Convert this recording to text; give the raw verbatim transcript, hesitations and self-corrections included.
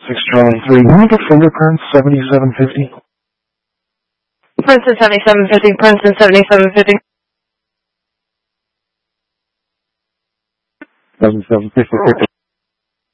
six Charlie three. Can we get fingerprints seventy-seven fifty? Princeton seventy-seven fifty, Princeton seventy-seven fifty. seventy-seven fifty.